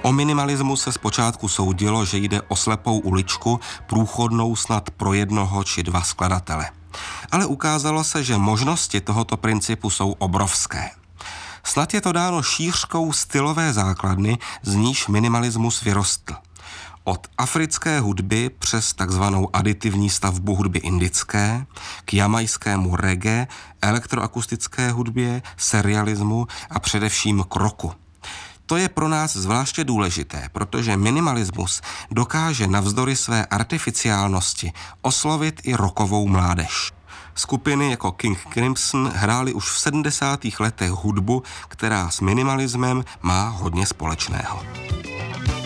O minimalismu se zpočátku soudilo, že jde o slepou uličku, průchodnou snad pro jednoho či dva skladatele. Ale ukázalo se, že možnosti tohoto principu jsou obrovské. Snad je to dáno šířkou stylové základny, z níž minimalismus vyrostl. Od africké hudby přes takzvanou aditivní stavbu hudby indické, k jamajskému reggae, elektroakustické hudbě, serialismu a především k rocku. To je pro nás zvláště důležité, protože minimalismus dokáže navzdory své artificiálnosti oslovit i rockovou mládež. Skupiny jako King Crimson hrály už v 70. letech hudbu, která s minimalismem má hodně společného.